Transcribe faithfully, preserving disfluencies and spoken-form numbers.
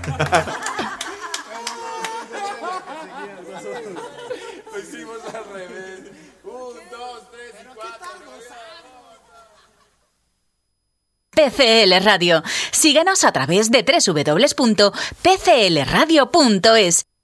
Lo hicimos al revés. Un, dos, tres y cuatro. P C L Radio. Síguenos a través de doble u doble u doble u punto p c l radio punto es.